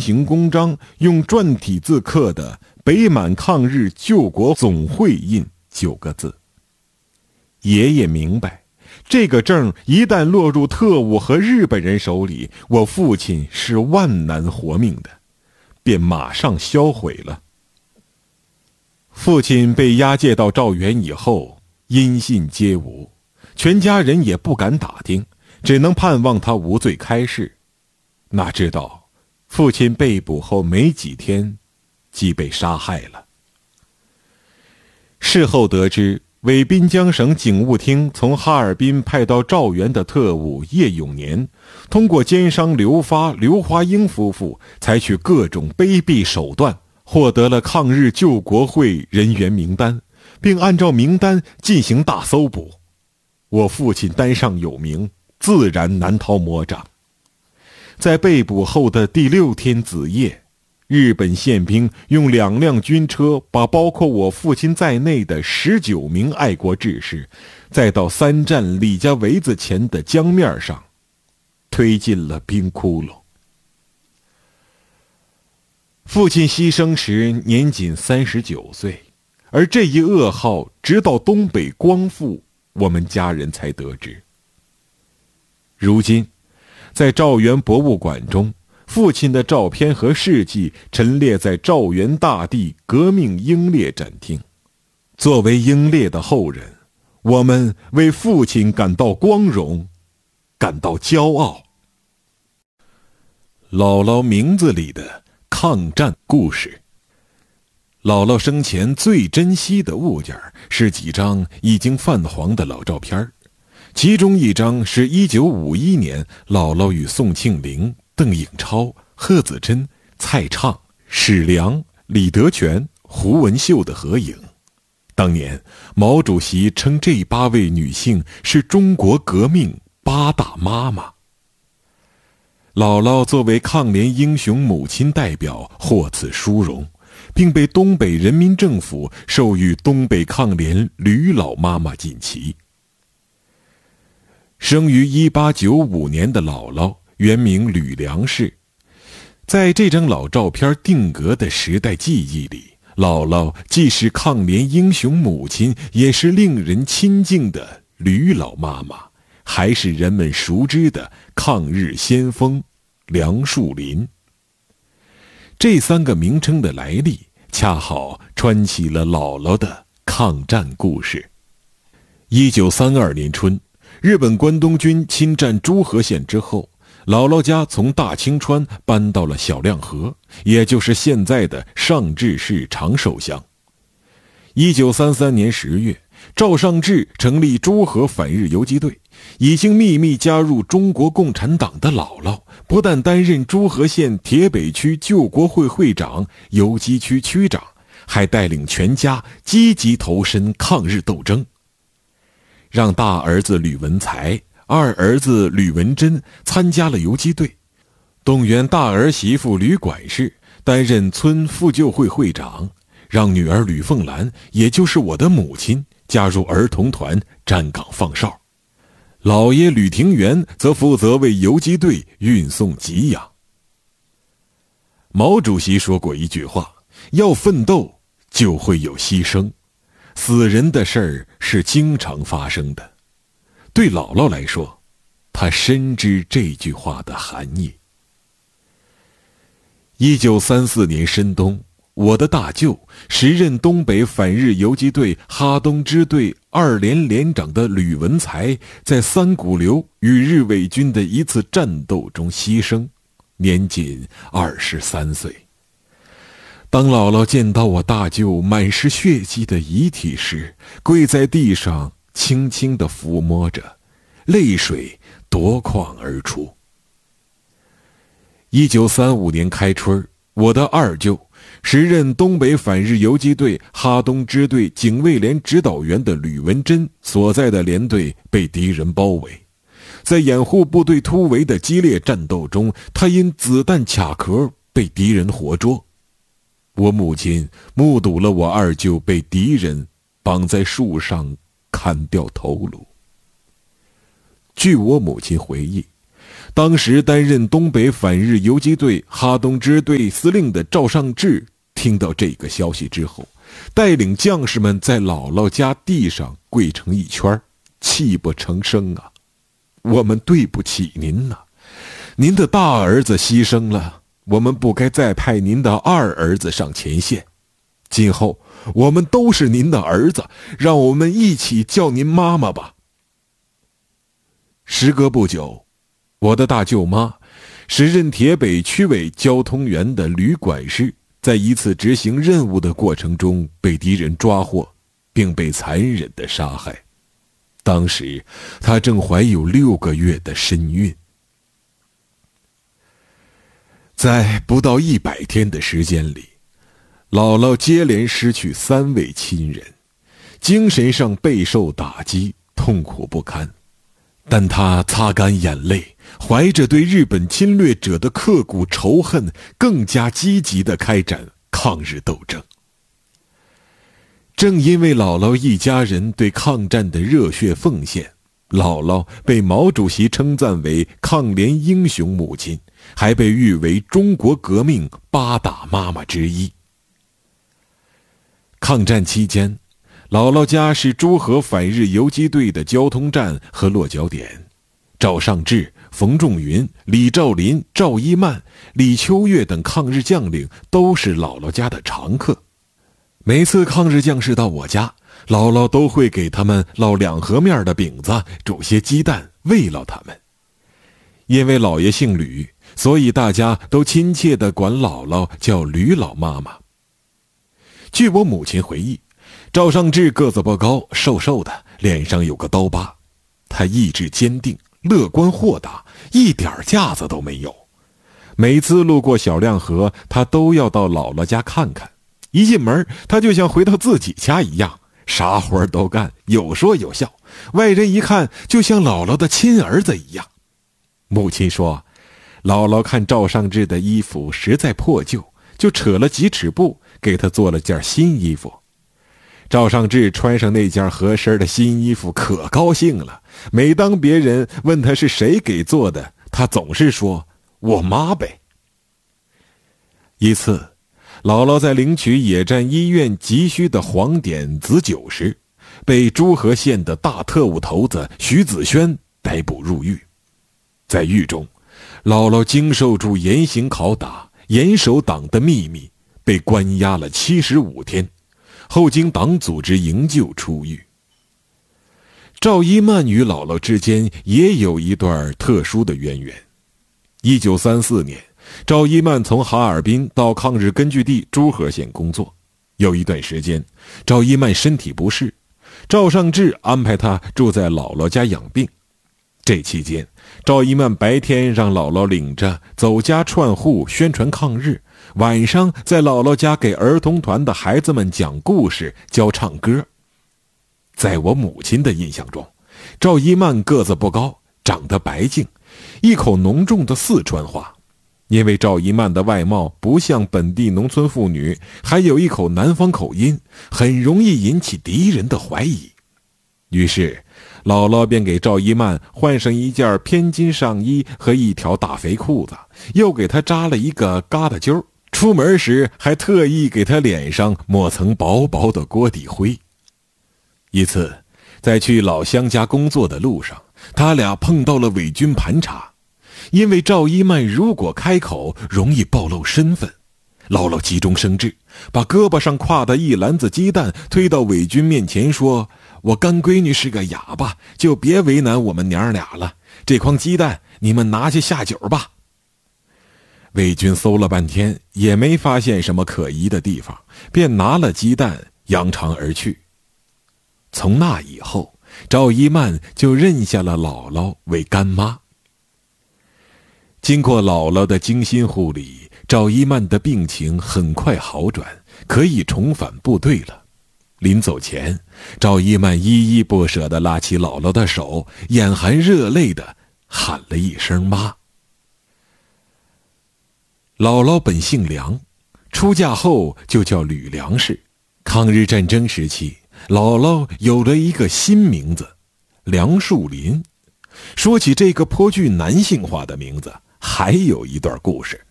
行公章用篆体字刻的“北满抗日救国总会印”9个字。爷爷明白，这个证一旦落入特务和日本人手里，我父亲是万难活命的，便马上销毁了。父亲被押解到赵园以后，音信皆无，全家人也不敢打听，只能盼望他无罪开释。哪知道父亲被捕后没几天即被杀害了。事后得知，伪滨江省警务厅从哈尔滨派到赵园的特务叶永年，通过奸商刘发、刘华英夫妇采取各种卑鄙手段，获得了抗日救国会人员名单，并按照名单进行大搜捕。我父亲单上有名，自然难逃魔掌。在被捕后的第6天子夜，日本宪兵用2辆军车把包括我父亲在内的19名爱国志士，再到3站李家围子前的江面上，推进了冰窟窿。父亲牺牲时年仅39岁，而这一噩耗直到东北光复，我们家人才得知。如今在赵园博物馆中，父亲的照片和事迹陈列在赵园大地革命英烈展厅。作为英烈的后人，我们为父亲感到光荣，感到骄傲。姥姥名字里的抗战故事。姥姥生前最珍惜的物件是几张已经泛黄的老照片，其中一张是1951年姥姥与宋庆龄、邓颖超、贺子珍、蔡畅、史良、李德全、胡文秀的合影。当年毛主席称这8位女性是中国革命8大妈妈。姥姥作为抗联英雄母亲代表获此殊荣，并被东北人民政府授予东北抗联吕老妈妈锦旗。生于1895年的姥姥原名吕良氏，在这张老照片定格的时代记忆里，姥姥既是抗联英雄母亲，也是令人亲近的吕老妈妈，还是人们熟知的抗日先锋梁树林。这3个名称的来历恰好穿起了姥姥的抗战故事。1932年春，日本关东军侵占诸河县之后，姥姥家从大清川搬到了小亮河，也就是现在的上治市长寿乡。1933年10月，赵尚志成立诸河反日游击队。已经秘密加入中国共产党的姥姥，不但担任诸河县铁北区救国会会长、游击区区长，还带领全家积极投身抗日斗争。让大儿子吕文才、二儿子吕文珍参加了游击队，动员大儿媳妇吕管事担任村妇救会会长，让女儿吕凤兰，也就是我的母亲，加入儿童团站岗放哨。老爷吕廷元则负责为游击队运送给养。毛主席说过一句话，要奋斗就会有牺牲，死人的事儿是经常发生的。对姥姥来说，她深知这句话的含义。1934年深冬，我的大舅，时任东北反日游击队哈东支队2连连长的吕文才，在三鼓流与日伪军的一次战斗中牺牲，年仅23岁。当姥姥见到我大舅满是血迹的遗体时，跪在地上轻轻地抚摸着，泪水夺眶而出。1935年开春，我的二舅，时任东北反日游击队哈东支队警卫连指导员的吕文珍所在的连队被敌人包围，在掩护部队突围的激烈战斗中，他因子弹卡壳被敌人活捉。我母亲目睹了我二舅被敌人绑在树上砍掉头颅。据我母亲回忆， 当时担任东北反日游击队哈东支队司令的赵尚志听到这个消息之后，带领将士们在姥姥家地上跪成一圈，泣不成声啊！我们对不起您呐，您的大儿子牺牲了，我们不该再派您的二儿子上前线。今后我们都是您的儿子，让我们一起叫您妈妈吧。时隔不久，我的大舅妈，时任铁北区委交通员的吕管事，在一次执行任务的过程中被敌人抓获，并被残忍地杀害。当时她正怀有6个月的身孕。在不到100天的时间里，姥姥接连失去3位亲人，精神上备受打击，痛苦不堪。但她擦干眼泪，怀着对日本侵略者的刻骨仇恨，更加积极地开展抗日斗争。正因为姥姥一家人对抗战的热血奉献，姥姥被毛主席称赞为抗联英雄母亲，还被誉为中国革命8大妈妈之一。抗战期间，姥姥家是诸河反日游击队的交通站和落脚点，赵尚志、冯仲云、李兆林、赵一曼、李秋月等抗日将领都是姥姥家的常客。每次抗日将士到我家，姥姥都会给他们烙2盒面的饼子，煮些鸡蛋慰劳他们。因为姥爷姓吕，所以大家都亲切地管姥姥叫吕老妈妈。据我母亲回忆，赵尚志个子不高，瘦瘦的，脸上有个刀疤。他意志坚定，乐观豁达，一点架子都没有。每次路过小亮河，他都要到姥姥家看看。一进门，他就像回到自己家一样，啥活都干，有说有笑，外人一看就像姥姥的亲儿子一样。母亲说，姥姥看赵尚志的衣服实在破旧，就扯了几尺布给他做了件新衣服。赵尚志穿上那件合身的新衣服可高兴了，每当别人问他是谁给做的，他总是说我妈呗。一次，姥姥在领取野战医院急需的黄碘紫酒时，被诸河县的大特务头子徐子轩逮捕入狱。在狱中，姥姥经受住严刑拷打，严守党的秘密，被关押了75天，后经党组织营救出狱。赵一曼与姥姥之间也有一段特殊的渊源。1934年，赵一曼从哈尔滨到抗日根据地诸河县工作。有一段时间，赵一曼身体不适，赵尚志安排她住在姥姥家养病。这期间，赵一曼白天让姥姥领着走家串户宣传抗日，晚上在姥姥家给儿童团的孩子们讲故事、教唱歌。在我母亲的印象中，赵一曼个子不高，长得白净，一口浓重的四川话。因为赵一曼的外貌不像本地农村妇女，还有一口南方口音，很容易引起敌人的怀疑。于是姥姥便给赵一曼换上一件偏襟上衣和一条大肥裤子，又给她扎了一个疙瘩揪，出门时还特意给她脸上抹层薄薄的锅底灰。一次在去老乡家工作的路上，他俩碰到了伪军盘查。因为赵一曼如果开口，容易暴露身份，姥姥急中生智，把胳膊上挎的一篮子鸡蛋推到伪军面前，说：“我干闺女是个哑巴，就别为难我们娘俩了，这筐鸡蛋你们拿去下酒吧。”伪军搜了半天，也没发现什么可疑的地方，便拿了鸡蛋扬长而去。从那以后，赵一曼就认下了姥姥为干妈。经过姥姥的精心护理，赵一曼的病情很快好转，可以重返部队了。临走前，赵一曼依依不舍地拉起姥姥的手，眼含热泪地喊了一声妈。姥姥本姓梁，出嫁后就叫吕梁氏。抗日战争时期，姥姥有了一个新名字梁树林， 说起这个颇具男性化的名字，还有一段故事。